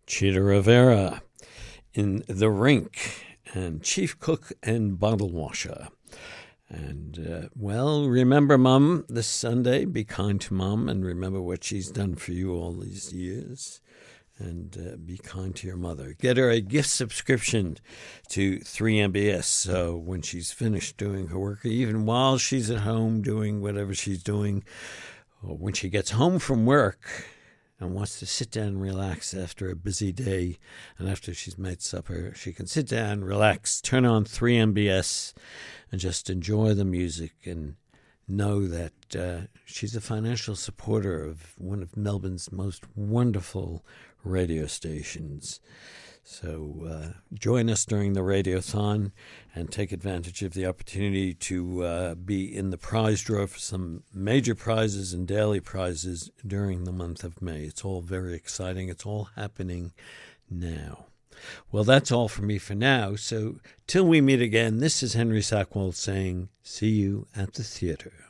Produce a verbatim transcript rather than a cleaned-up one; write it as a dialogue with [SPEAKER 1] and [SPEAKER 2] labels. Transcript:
[SPEAKER 1] Chita Rivera in The Rink, and Chief Cook and Bottle Washer. And, uh, well, remember Mom this Sunday. Be kind to Mom and remember what she's done for you all these years. And uh, be kind to your mother. Get her a gift subscription to three M B S. So when she's finished doing her work, even while she's at home doing whatever she's doing, or when she gets home from work and wants to sit down and relax after a busy day, and after she's made supper, she can sit down, relax, turn on three M B S, and just enjoy the music and know that uh, she's a financial supporter of one of Melbourne's most wonderful radio stations. So uh, join us during the Radiothon and take advantage of the opportunity to uh, be in the prize draw for some major prizes and daily prizes during the month of May. It's all very exciting. It's all happening now. Well, that's all for me for now. So till we meet again, this is Henry Sackwell saying, see you at the theater.